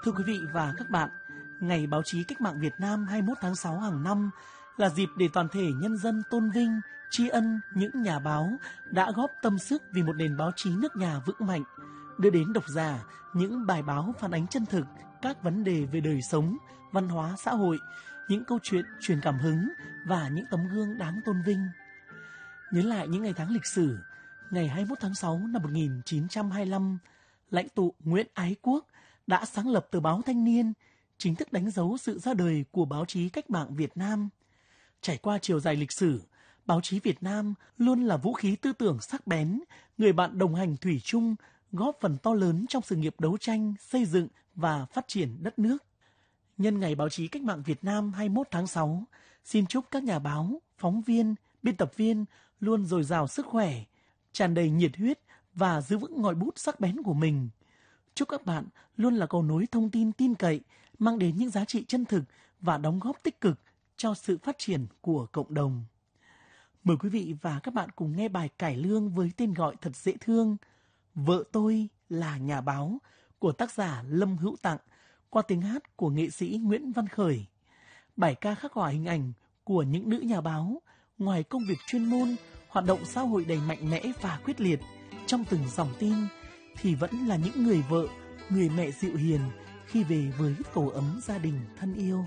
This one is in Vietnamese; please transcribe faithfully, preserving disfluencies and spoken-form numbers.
Thưa quý vị và các bạn, Ngày Báo chí Cách mạng Việt Nam hai mươi mốt tháng sáu hàng năm là dịp để toàn thể nhân dân tôn vinh, tri ân những nhà báo đã góp tâm sức vì một nền báo chí nước nhà vững mạnh, đưa đến độc giả những bài báo phản ánh chân thực các vấn đề về đời sống, văn hóa xã hội, những câu chuyện truyền cảm hứng và những tấm gương đáng tôn vinh. Nhớ lại những ngày tháng lịch sử, ngày hai mươi mốt tháng sáu năm một nghìn chín trăm hai mươi lăm, lãnh tụ Nguyễn Ái Quốc đã sáng lập tờ báo Thanh niên, chính thức đánh dấu sự ra đời của báo chí cách mạng Việt Nam. Trải qua chiều dài lịch sử, báo chí Việt Nam luôn là vũ khí tư tưởng sắc bén, người bạn đồng hành thủy chung, góp phần to lớn trong sự nghiệp đấu tranh, xây dựng và phát triển đất nước. Nhân ngày báo chí cách mạng Việt Nam hai mươi mốt tháng sáu, xin chúc các nhà báo, phóng viên, biên tập viên luôn dồi dào sức khỏe, tràn đầy nhiệt huyết và giữ vững ngòi bút sắc bén của mình. Chúc các bạn luôn là cầu nối thông tin tin cậy, mang đến những giá trị chân thực và đóng góp tích cực cho sự phát triển của cộng đồng. Mời quý vị và các bạn cùng nghe bài cải lương với tên gọi thật dễ thương, Vợ tôi là nhà báo của tác giả Lâm Hữu Tặng qua tiếng hát của nghệ sĩ Nguyễn Văn Khởi. Bài ca khắc họa hình ảnh của những nữ nhà báo, ngoài công việc chuyên môn, hoạt động xã hội đầy mạnh mẽ và quyết liệt trong từng dòng tin, thì vẫn là những người vợ, người mẹ dịu hiền khi về với tổ ấm gia đình thân yêu.